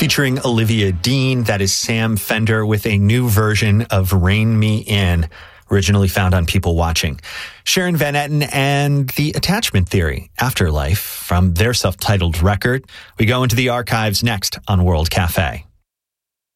featuring Olivia Dean. That is Sam Fender with a new version of Rein Me In, originally found on People Watching. Sharon Van Etten and The Attachment Theory, Afterlife, from their self-titled record. We go into the archives next on World Cafe.